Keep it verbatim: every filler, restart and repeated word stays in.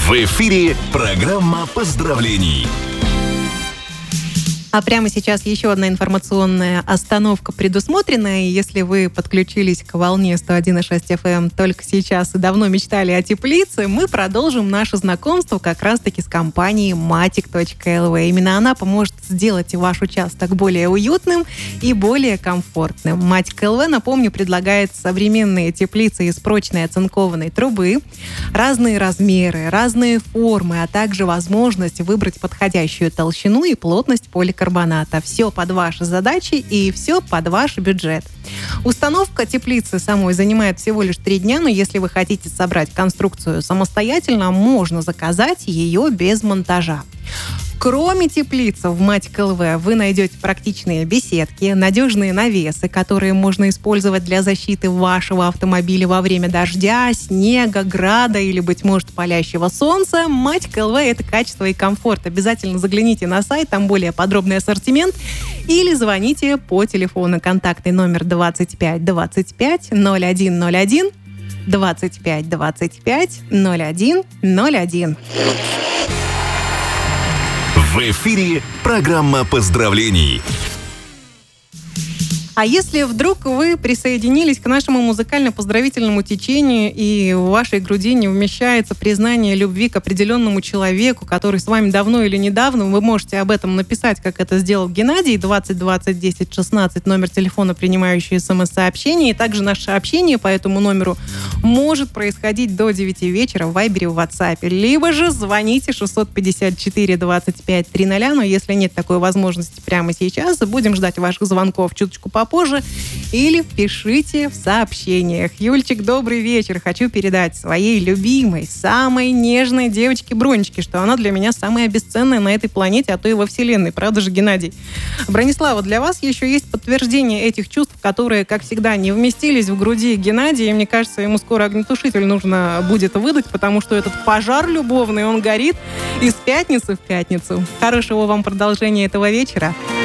В эфире программа поздравлений. А прямо сейчас еще одна информационная остановка предусмотрена. И если вы подключились к волне сто один и шесть эф эм только сейчас и давно мечтали о теплице, мы продолжим наше знакомство как раз-таки с компанией матик точка эл ви. Именно она поможет сделать ваш участок более уютным и более комфортным. матик точка эл ви, напомню, предлагает современные теплицы из прочной оцинкованной трубы, разные размеры, разные формы, а также возможность выбрать подходящую толщину и плотность поликарбоната. Все под ваши задачи и все под ваш бюджет. Установка теплицы самой занимает всего лишь три дня, но если вы хотите собрать конструкцию самостоятельно, можно заказать ее без монтажа. Кроме теплицы в матик точка эл ви вы найдете практичные беседки, надежные навесы, которые можно использовать для защиты вашего автомобиля во время дождя, снега, града или, быть может, палящего солнца. матик точка эл ви – это качество и комфорт. Обязательно загляните на сайт, там более подробный ассортимент. Или звоните по телефону. Контактный номер двадцать пять двадцать пять ноль один ноль один, двадцать пять двадцать пять ноль один ноль один. В эфире программа поздравлений. А если вдруг вы присоединились к нашему музыкально-поздравительному течению, и в вашей груди не вмещается признание любви к определенному человеку, который с вами давно или недавно, вы можете об этом написать, как это сделал Геннадий, двадцать двадцать десять шестнадцать, номер телефона, принимающий смс-сообщения, и также наше общение по этому номеру может происходить до девяти вечера в Вайбере, в WhatsApp, либо же звоните шестьсот пятьдесят четыре двадцать пять триста, но если нет такой возможности прямо сейчас, будем ждать ваших звонков чуточку попозже. Позже, или пишите в сообщениях. Юльчик, добрый вечер. Хочу передать своей любимой, самой нежной девочке Бронечке, что она для меня самая бесценная на этой планете, а то и во Вселенной. Правда же, Геннадий? Бронислава, для вас еще есть подтверждение этих чувств, которые, как всегда, не вместились в груди Геннадия. И мне кажется, ему скоро огнетушитель нужно будет выдать, потому что этот пожар любовный, он горит из пятницы в пятницу. Хорошего вам продолжения этого вечера.